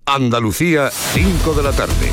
Andalucía, 5 de la tarde.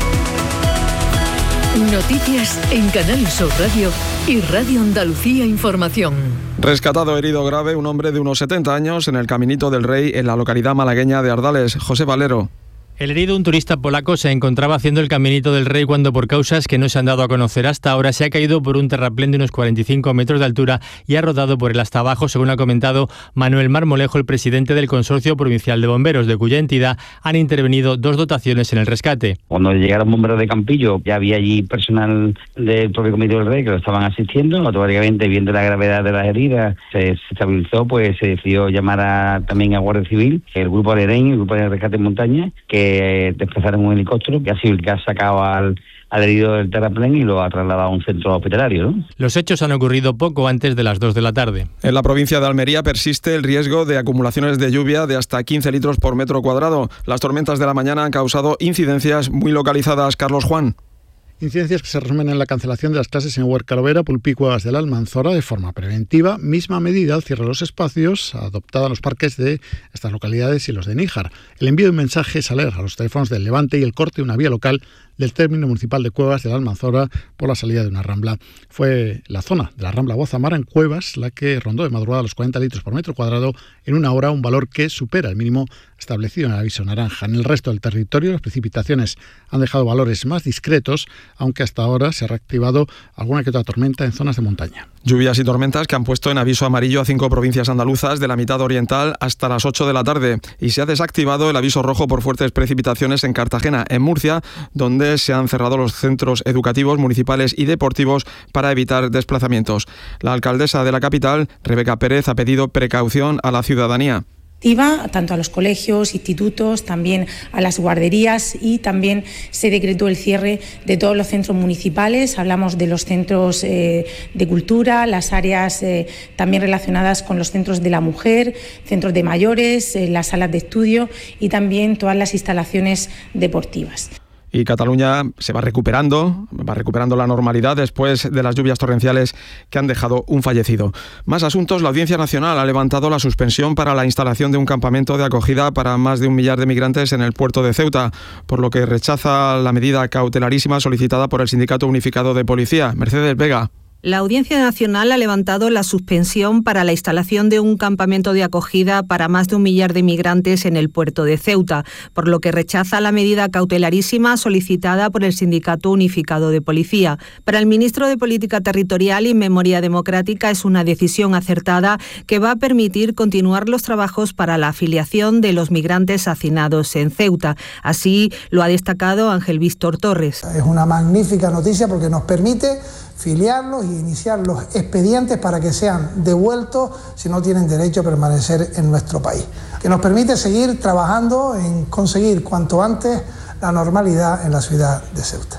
Noticias en Canal Sur Radio y Radio Andalucía Información. Rescatado herido grave un hombre de unos 70 años en el Caminito del Rey, en la localidad malagueña de Ardales. José Valero. El herido, un turista polaco, se encontraba haciendo el Caminito del Rey cuando, por causas que no se han dado a conocer hasta ahora, se ha caído por un terraplén de unos 45 metros de altura y ha rodado por él hasta abajo, según ha comentado Manuel Marmolejo, el presidente del Consorcio Provincial de Bomberos, de cuya entidad han intervenido 2 dotaciones en el rescate. Cuando llegaron bomberos de Campillo, ya había allí personal del propio Caminito del Rey que lo estaban asistiendo. Automáticamente, viendo la gravedad de las heridas, se estabilizó, pues se decidió llamar también a Guardia Civil, el grupo de EREN, el grupo de rescate en montaña, que desplazaron un helicóptero que ha sacado al herido del terraplén y lo ha trasladado a un centro hospitalario, ¿no? Los hechos han ocurrido poco antes de las 2 de la tarde. En la provincia de Almería persiste el riesgo de acumulaciones de lluvia de hasta 15 litros por metro cuadrado. Las tormentas de la mañana han causado incidencias muy localizadas. Carlos Juan. Incidencias que se resumen en la cancelación de las clases en Huercalovera, Pulpí y Cuevas de la Almanzora de forma preventiva. Misma medida al cierre de los espacios adoptada en los parques de estas localidades y los de Níjar. El envío de mensajes alerta a los teléfonos del Levante y el corte de una vía local del término municipal de Cuevas de la Almanzora por la salida de una rambla. Fue la zona de la rambla Guazamara en Cuevas la que rondó de madrugada los 40 litros por metro cuadrado en una hora, un valor que supera el mínimo establecido en el aviso naranja. En el resto del territorio las precipitaciones han dejado valores más discretos, aunque hasta ahora se ha reactivado alguna que otra tormenta en zonas de montaña. Lluvias y tormentas que han puesto en aviso amarillo a 5 provincias andaluzas de la mitad oriental hasta las 8 de la tarde, y se ha desactivado el aviso rojo por fuertes precipitaciones en Cartagena, en Murcia, donde se han cerrado los centros educativos, municipales y deportivos para evitar desplazamientos. La alcaldesa de la capital, Rebeca Pérez, ha pedido precaución a la ciudadanía. Tanto a los colegios, institutos, también a las guarderías, y también se decretó el cierre de todos los centros municipales. Hablamos de los centros de cultura, las áreas también relacionadas con los centros de la mujer, centros de mayores, las salas de estudio y también todas las instalaciones deportivas. Y Cataluña se va recuperando la normalidad después de las lluvias torrenciales que han dejado un fallecido. Más asuntos. La Audiencia Nacional ha levantado la suspensión para la instalación de un campamento de acogida para más de 1 millar de migrantes en el puerto de Ceuta, por lo que rechaza la medida cautelarísima solicitada por el Sindicato Unificado de Policía. Mercedes Vega. La Audiencia Nacional ha levantado la suspensión para la instalación de un campamento de acogida para más de 1 millar de migrantes en el puerto de Ceuta, por lo que rechaza la medida cautelarísima solicitada por el Sindicato Unificado de Policía. Para el ministro de Política Territorial y Memoria Democrática es una decisión acertada que va a permitir continuar los trabajos para la afiliación de los migrantes hacinados en Ceuta. Así lo ha destacado Ángel Víctor Torres. Es una magnífica noticia porque nos permite filiarlos y iniciar los expedientes para que sean devueltos si no tienen derecho a permanecer en nuestro país, que nos permite seguir trabajando en conseguir cuanto antes la normalidad en la ciudad de Ceuta.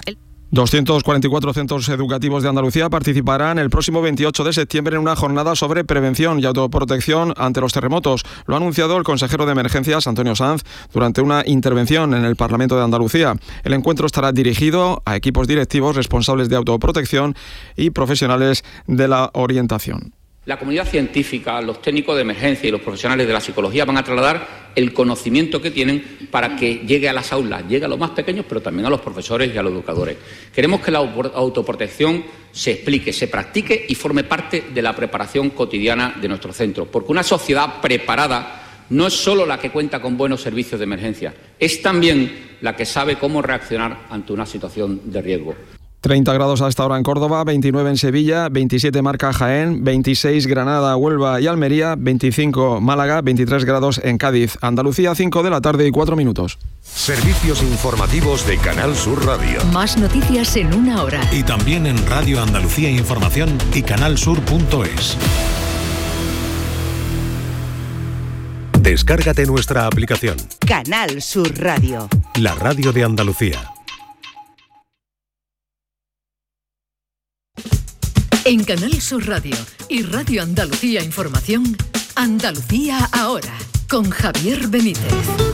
244 centros educativos de Andalucía participarán el próximo 28 de septiembre en una jornada sobre prevención y autoprotección ante los terremotos. Lo ha anunciado el consejero de Emergencias, Antonio Sanz, durante una intervención en el Parlamento de Andalucía. El encuentro estará dirigido a equipos directivos responsables de autoprotección y profesionales de la orientación. La comunidad científica, los técnicos de emergencia y los profesionales de la psicología van a trasladar el conocimiento que tienen para que llegue a las aulas, llegue a los más pequeños, pero también a los profesores y a los educadores. Queremos que la autoprotección se explique, se practique y forme parte de la preparación cotidiana de nuestros centros, porque una sociedad preparada no es solo la que cuenta con buenos servicios de emergencia, es también la que sabe cómo reaccionar ante una situación de riesgo. 30 grados a esta hora en Córdoba, 29 en Sevilla, 27 marca Jaén, 26 Granada, Huelva y Almería, 25 Málaga, 23 grados en Cádiz. Andalucía, 5 de la tarde y 4 minutos. Servicios informativos de Canal Sur Radio. Más noticias en 1 hora. Y también en Radio Andalucía Información y canalsur.es. Descárgate nuestra aplicación. Canal Sur Radio. La radio de Andalucía. En Canal Sur Radio y Radio Andalucía Información, Andalucía ahora, con Javier Benítez.